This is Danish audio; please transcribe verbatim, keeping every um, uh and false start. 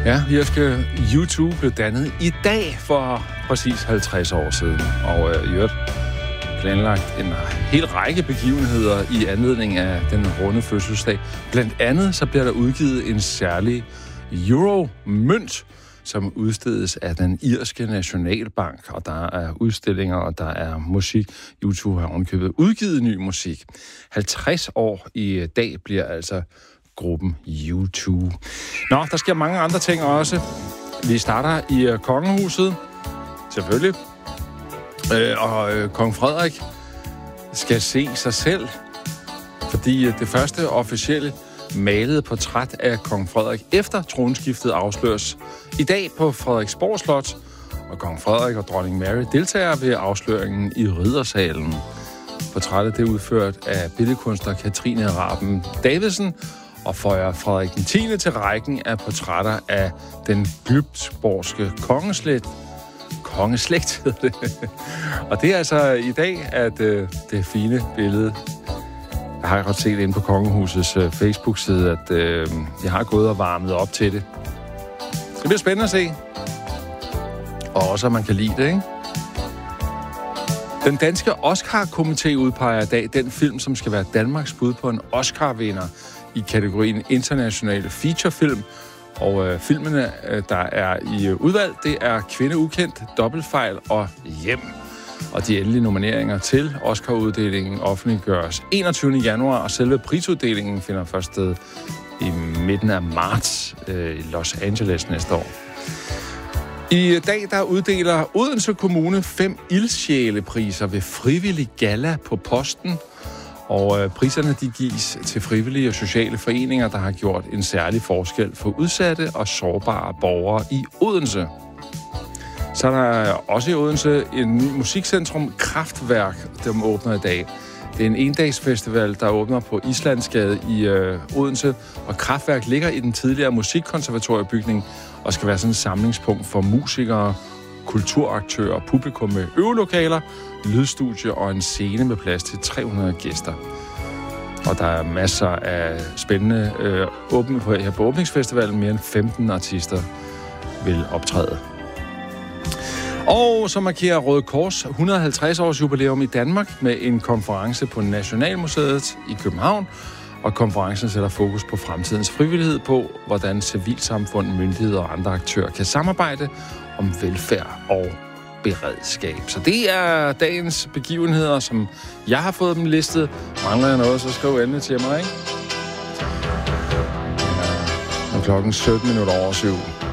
Ja, irske U to blev dannet i dag for præcis halvtreds år siden, og øh, i øvrigt planlagt en hel række begivenheder i anledning af den runde fødselsdag. Blandt andet så bliver der udgivet en særlig euro-mønt, som udstedes af den irske nationalbank, og der er udstillinger, og der er musik. U to har ovenkøbet udgivet ny musik. halvtreds år i dag bliver altså gruppen U to. Nå, der sker mange andre ting også. Vi starter i kongehuset, selvfølgelig. Øh, og øh, kong Frederik skal se sig selv, fordi det første officielle malede portræt af kong Frederik efter tronskiftet afsløres i dag på Frederiksborg Slot, og kong Frederik og dronning Mary deltager ved afsløringen i Riddersalen. Portrættet det er udført af billedkunstner Katrine Raben Davidsen og føjer Frederik den tiende til rækken af portrætter af den glücksborgske kongeslægt. Kongeslægt hedder det. Og det er altså i dag, at øh, det fine billede, jeg har godt set inde på Kongehusets øh, Facebook-side, at øh, jeg har gået og varmet op til det. Det bliver spændende at se. Og også, at man kan lide det, ikke? Den danske Oscar-komité udpeger i dag den film, som skal være Danmarks bud på en Oscar-vinder i kategorien internationale featurefilm. Og øh, filmene, øh, der er i øh, udvalg, det er Kvinde ukendt, Dobbeltfejl og Hjem. Og de endelige nomineringer til Oscar-uddelingen offentliggøres enogtyvende januar, og selve prisuddelingen finder først sted i midten af marts øh, i Los Angeles næste år. I dag der uddeler Odense Kommune fem ildsjælepriser ved frivillig galla på posten. Og øh, priserne de gives til frivillige og sociale foreninger, der har gjort en særlig forskel for udsatte og sårbare borgere i Odense. Så er der også i Odense en ny musikcentrum, Kraftværk, der åbner i dag. Det er en endagsfestival, der åbner på Islandsgade i øh, Odense, og Kraftværk ligger i den tidligere musikkonservatoriebygning og skal være sådan et samlingspunkt for musikere, kulturaktører og publikum med øvelokaler, lydstudie og en scene med plads til tre hundrede gæster. Og der er masser af spændende øh, åbne på, her på åbningsfestivalen. Mere end femten artister vil optræde. Og så markerer Røde Kors et hundrede og halvtreds års jubilæum i Danmark med en konference på Nationalmuseet i København. Og konferencen sætter fokus på fremtidens frivillighed på, hvordan civilsamfund, myndigheder og andre aktører kan samarbejde om velfærd og beredskab. Så det er dagens begivenheder, som jeg har fået dem listet. Mangler jeg noget, så skriv endelig til mig, ikke? Ja, klokken sytten minutter over syv.